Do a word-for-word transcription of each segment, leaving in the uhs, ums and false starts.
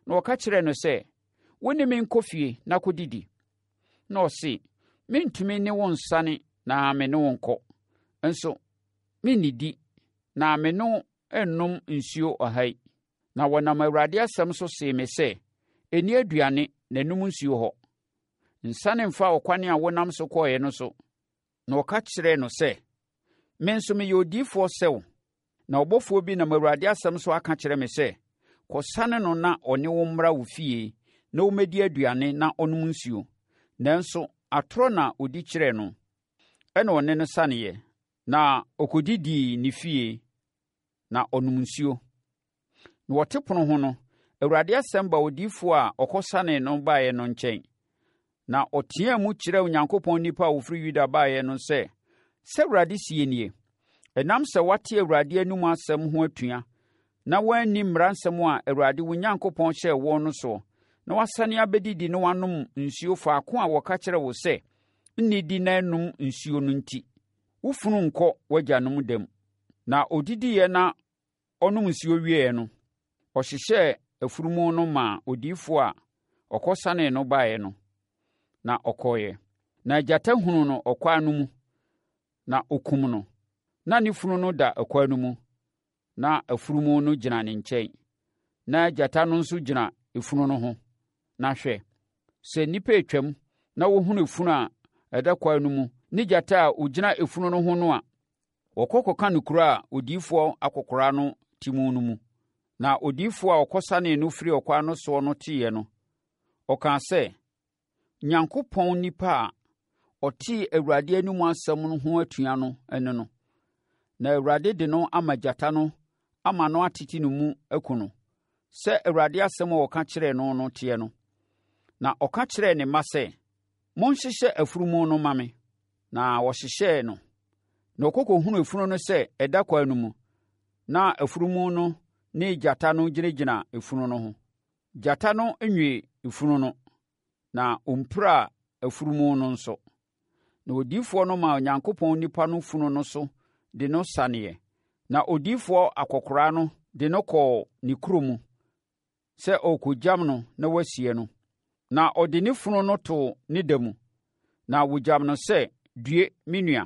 na wɔka kyerɛɛ no sɛ, wo ne me nkɔ fie na kɔdidi. Na ɔse, mentumi ne wo nsane na me ne wo nkɔ. Nso, mennidi na me no nnom nsuo ɔhai. Na wɔnam Awurade asɛm so see me sɛ, ɛnni aduane na nnom nsuo hɔ. Nsane mfa ɔkwan a wonam so kɔɔeɛ no so. Na wɔka kyerɛɛ no sɛ, me nso meyɛ odiyifoɔ sɛ wo. Na ɔbɔfoɔ bi nam Awurade asɛm so aka kyerɛ me sɛ, kɔsane no na ɔne wo mmra wo fie na wɔmmɛdi aduane na ɔnom nsuo. Nanso, atorɔ na ɔdi kyerɛɛ no. Ɛna ɔne no saneeɛ, na ɔkɔdidii ne fie na ɔnom nsuo. Na wɔte pono ho no, Awurade asɛm ba odiyifoɔ a ɔkɔsane no baeɛ no nkyɛn. Na ɔteaa mu kyerɛɛ Onyankopɔn nnipa a wɔfiri Yuda baeɛ no sɛ, sɛ Awurade sie nie, ɛnam sɛ wɔate Awurade anom asɛm ho atua, na wɔanni mmaransɛm a Awurade wo Onyankopɔn hyɛɛ wɔn no soɔ, na wɔasane abɛdidi na wɔanom nsuo faako a wɔka kyerɛ wo sɛ, nnidi na nnom nsuo no nti, wofunu nkɔ w'agyanom dam. Na ɔdidiiɛ na ɔnom nsuo wieeɛ no, ɔhyehyɛɛ afunumu no maa odiyifoɔ a ɔkɔsane no baeɛ no, na ɔkɔeɛ. Na gyata hunu no ɔkwan no mu, na ɔkum no. Na ne funu no da ɔkwan no mu, na afunumu no gyina ne nkyɛn. Na gyata no nso gyina efunu no ho. Na hwɛ, sɛ nnipa etwam na wɔhunu efunu a ɛda kwan no mu ne gyata a ogyina efunu no ho no a, wɔkɔ kɔka no kuro a odiyifoɔ akɔkora no ti mu no mu. Na odiyifoɔ a ɔkɔsane no firi ɔkwan no soɔ no teeɛ no, ɔkaa sɛ, Nyankopɔn nipa a ɔtee Awurade anom asɛm no ho atua no ɛne no. Na Awurade de no ama gyata no ama no atete no mu aku no, sɛ Awurade asɛm a ɔka kyerɛɛ no no teɛ no. Na ɔka kyerɛɛ ne mma sɛ, monhyehyɛ afunumu no ma me. Na wɔhyehyɛɛ no. Na ɔkɔkɔhunu efunu no sɛ ɛda kwan no mu, na afunumu no ne gyata no gyinagyina efunu no ho. Gyata no nwie efunu no, na ɔmpira afunumu no nso. Na odiyifoɔ no maa Onyankopɔn nipa no funu no so de no saneeɛ. Na odiyifoɔ akɔkora no de no kɔɔ ne kuro mu sɛ ɔrekɔgyam no na wasie no. Na ɔde ne funu no too ne da mu, na wɔgyam no sɛ, due me nua.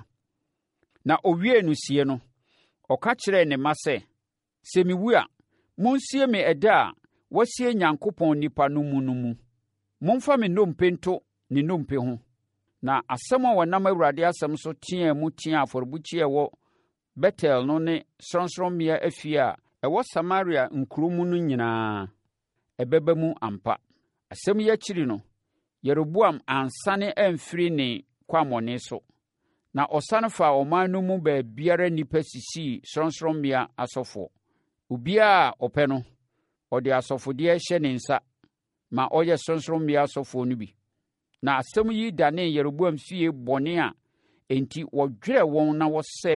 Na ɔwiee no sie no, ɔka kyerɛɛ ne mma sɛ, sɛ mewu a, monsie me ɛda a wɔasie Nyankopɔn nipa no mu no mu. Momfa me nnompe nto ne nnompe ho. Na asɛm a wɔnam Awurade asɛm so teaa mu teaa afɔrebukyia ɛwɔ Betel no ne sorɔnsorɔmmea afie a ɛwɔ Samaria nkuro mu no nyinaa ɛbɛba mu ampa. Asɛm yi akyiri no, Yeroboam ansane amfiri ne kwammɔne so. Na ɔsane faa ɔman no mu baabiara nnipa sisii sorɔnsorɔmmea asɔfoɔ. Obiara a ɔpɛ no, ɔde asɔfodeɛ hyɛ ne nsa ma ɔyɛ sorɔnsorɔmmea asɔfoɔ no bi. Na asɛm yi danee Yeroboam fie bɔne a enti wɔdwerɛ wɔn na wɔsɛe